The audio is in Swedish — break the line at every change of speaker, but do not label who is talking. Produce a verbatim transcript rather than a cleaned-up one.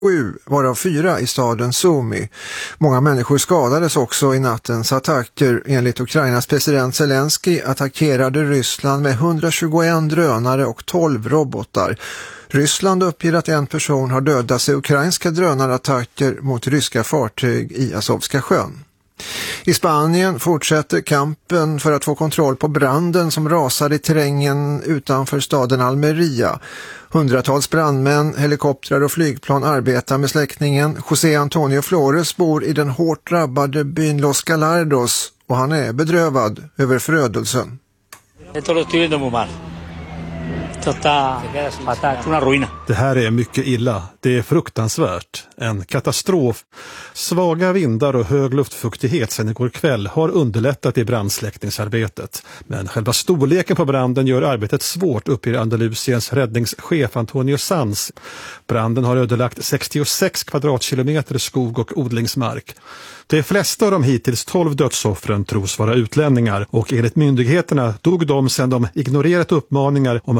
Sju, varav fyra i staden Sumy. Många människor skadades också i nattens attacker. Enligt Ukrainas president Zelensky attackerade Ryssland med hundratjugoen drönare och tolv robotar. Ryssland uppger att en person har dödats i ukrainska drönarattacker mot ryska fartyg i Azovska sjön. I Spanien fortsätter kampen för att få kontroll på branden som rasade i terrängen utanför staden Almeria. Hundratals brandmän, helikoptrar och flygplan arbetar med släckningen. José Antonio Flores bor i den hårt drabbade byn Los Galardos och han är bedrövad över förödelsen.
Det här är mycket illa. Det är fruktansvärt. En katastrof. Svaga vindar och hög luftfuktighet sedan igår kväll har underlättat i brandsläckningsarbetet. Men själva storleken på branden gör arbetet svårt, uppger Andalusiens räddningschef Antonio Sanz. Branden har ödelagt sextiosex kvadratkilometer skog och odlingsmark. De flesta av de hittills tolv dödsoffren tros vara utlänningar och enligt myndigheterna dog de sedan de ignorerat uppmaningar om